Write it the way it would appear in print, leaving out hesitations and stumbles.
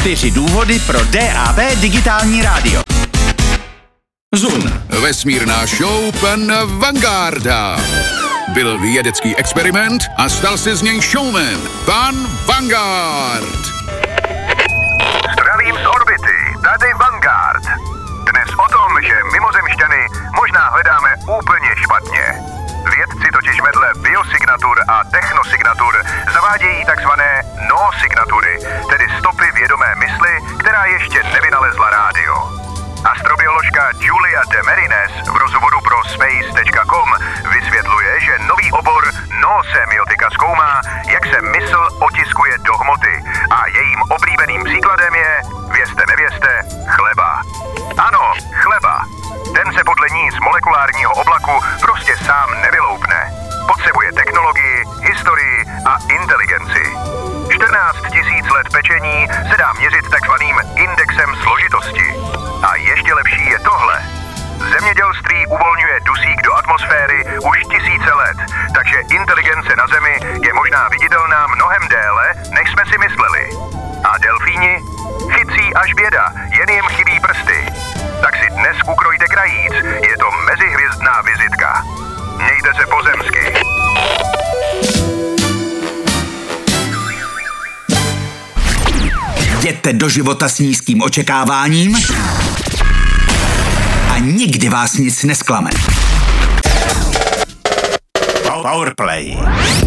4 důvody pro DAB digitální rádio. Zun. Vesmírná show pan Vangarda. Byl vědecký experiment a stal se z něj showman. Pan Vanguard. Zdravím z orbity, tady Vanguard. Dnes o tom, že mimozemšťany možná hledáme úplně špatně. Vědci totiž vedle biosignatur a technosignatur zavádějí takzvané no-signatury, tedy stopy vědomé mysli, která ještě nevynalezla rádio. Astrobioložka Julia de Merines v rozhovoru pro space.com vysvětluje, že nový obor no-semiotika zkoumá, jak se mysl otiskuje do hmoty a jejím oblíbeným příkladem je, vězte nevězte, chleba. Ano, chleba. Ten se podle ní z molekulárního oblaku prostě sám nevyloupne. Potřebuje technologii, historii a inteligenci. 14 000 let pečení se dá měřit takzvaným indexem složitosti. A ještě lepší je tohle. Zemědělství uvolňuje dusík do atmosféry už tisíce let, takže inteligence na Zemi je možná viditelná mnohem déle, než jsme si mysleli. A delfíni? Chytří až běda, jen jim chybí prsty. Tak si dnes ukrojte krajíc, je to mezihvězdná vizitka. Mějte se pozemsky. Jděte do života s nízkým očekáváním a nikdy vás nic nesklame. Powerplay.